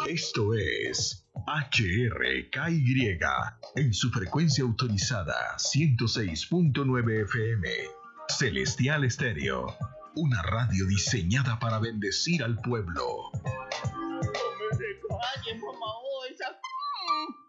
Esto es HRKY en su frecuencia autorizada 106.9 FM. Celestial Estéreo, una radio diseñada para bendecir al pueblo. No me regañes, mamá Olsa.